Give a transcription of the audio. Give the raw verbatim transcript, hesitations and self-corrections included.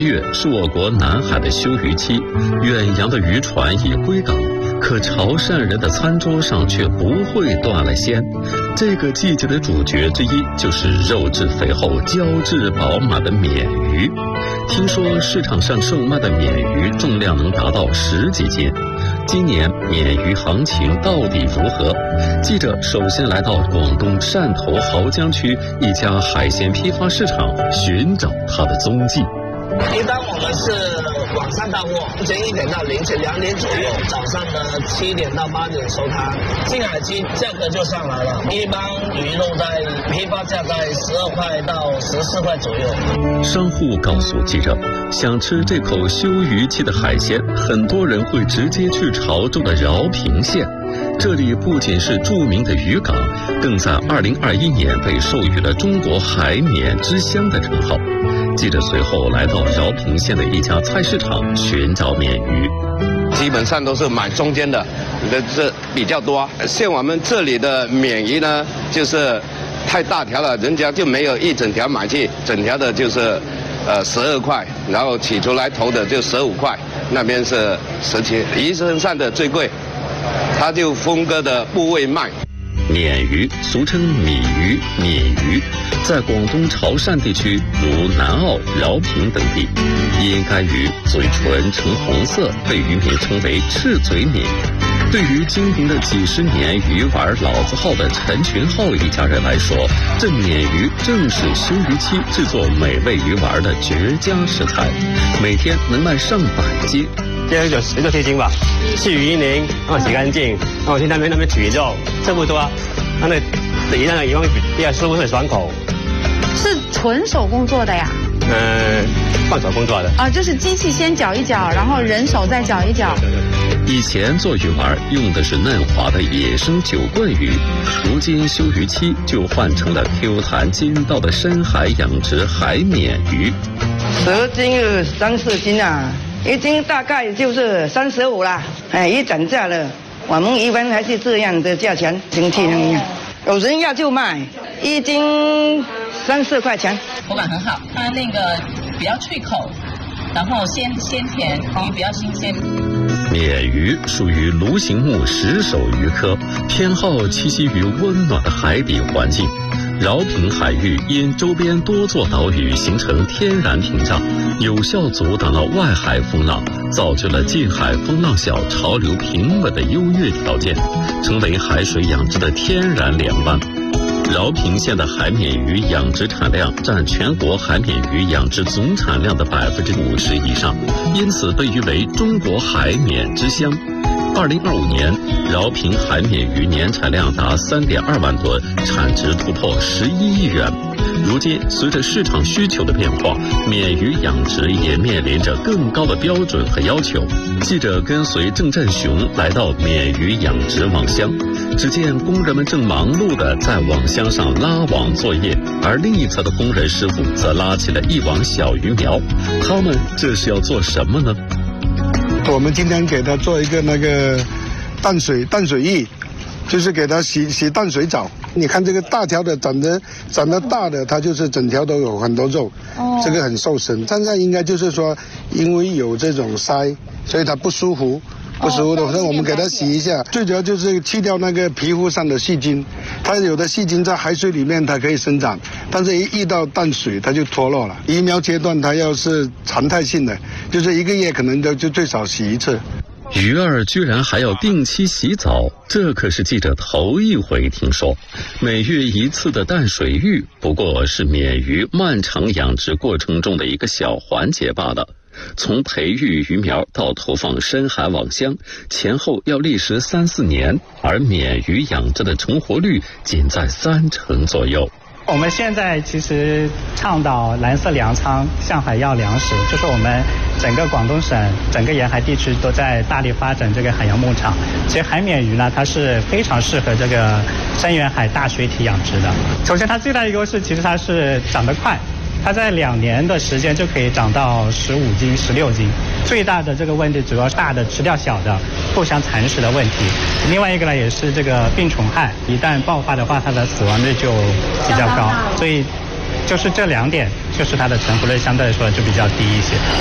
月是我国南海的休渔期，远洋的渔船已归港，可潮汕人的餐桌上却不会断了鲜。这个季节的主角之一就是肉质肥厚、胶质饱满的鲶鱼。听说市场上售卖的鲶鱼重量能达到十几斤。今年鲶鱼行情到底如何？记者首先来到广东汕头濠江区一家海鲜批发市场，寻找它的踪迹。 一般我们是晚上到货，凌晨一点到凌晨两点左右，早上的七点到八点收摊。近海期价格就上来了，一般鱼肉在批发价在十二块到十四块左右。 商户告诉记者，想吃这口休渔期的海鲜，很多人会直接去潮州的饶平县。这里不仅是著名的渔港，更在二零二一年被授予了中国海鲶之乡的称号。记者随后来到饶平县的一家菜市场寻找鲶鱼， 基本上都是买中间的，这比较多。像我们这里的鲶鱼呢，就是太大条了，人家就没有一整条买去，整条的就是呃十二块，然后取出来头的就十五块，那边是十七。鱼身上的最贵，它就分割的部位卖。 鲶鱼俗称米鱼、鲶鱼，在广东潮汕地区如南澳、饶平等地，因该鱼嘴唇呈红色，被渔民称为赤嘴鲶。对于经营了几十年鱼丸老字号的陈群浩一家人来说，这鲶鱼正是休渔期制作美味鱼丸的绝佳食材，每天能卖上百斤。 这样就十多七斤吧，去鱼鳞，让我洗干净，然后去那边那边取肉，差不多，那那鱼那个鱼方比较舒服，很爽口。 是纯手工做的呀？ 嗯、呃，半手工做的。啊， 就是机器先搅一搅，然后人手再搅一搅。 对对对。 以前做鱼丸用的是嫩滑的野生九棍鱼，如今休渔期就换成了 Q 弹筋道的深海养殖海鲶鱼。 十斤是三四斤啊。一斤大概就是三十五啦，哎，一涨价了，我们一般还是这样的价钱，经济能样，有人要就卖，一斤三四块钱。 口感很好，它那个比较脆口，然后鲜鲜甜，鱼比较新鲜。 鲶鱼属于鲈形目石首鱼科，偏好栖息于温暖的海底环境。饶平海域因周边多座岛屿形成天然屏障，有效阻挡了外海风浪，造就了近海风浪小、潮流平稳的优越条件，成为海水养殖的天然连湾。饶平县的海鲶鱼养殖产量占全国海鲶鱼养殖总产量的百分之五十以上，因此被誉为中国海鲶之乡。二零二五年，饶平海鲶鱼年产量达三点二万吨，产值突破十一亿元。如今，随着市场需求的变化，鲶鱼养殖也面临着更高的标准和要求。记者跟随郑振雄来到鲶鱼养殖网箱，只见工人们正忙碌地在网箱上拉网作业，而另一侧的工人师傅则拉起了一网小鱼苗。他们这是要做什么呢？ 我们今天给他做一个那个淡水淡水浴，就是给他洗洗淡水澡。你看这个大条的长得长得大的，它就是整条都有很多肉，哦、这个很瘦身。现在应该就是说，因为有这种鳃，所以它不舒服。不舒服的话，我们给它洗一下，最主要就是去掉那个皮肤上的细菌。它有的细菌在海水里面它可以生长，但是一遇到淡水它就脱落了。移苗阶段它要是常态性的，就是一个月可能都就最少洗一次。 鱼儿居然还要定期洗澡，这可是记者头一回听说。每月一次的淡水浴，不过是鲶鱼漫长养殖过程中的一个小环节罢了。从培育鱼苗到投放深海网箱，前后要历时三四年，而鲶鱼养殖的成活率仅在三成左右。 我们现在其实倡导蓝色粮仓、向海要粮食，就是我们整个广东省、整个沿海地区都在大力发展这个海洋牧场。其实海鲶鱼呢，它是非常适合这个深远海大水体养殖的。首先，它最大的优势其实它是长得快。它在两年的时间就可以长到十五斤、十六斤。最大的这个问题主要是大的吃掉小的，互相蚕食的问题。另外一个呢，也是这个病虫害，一旦爆发的话，它的死亡率就比较高。所以就是这两点就是它的存活率相对来说就比较低一些。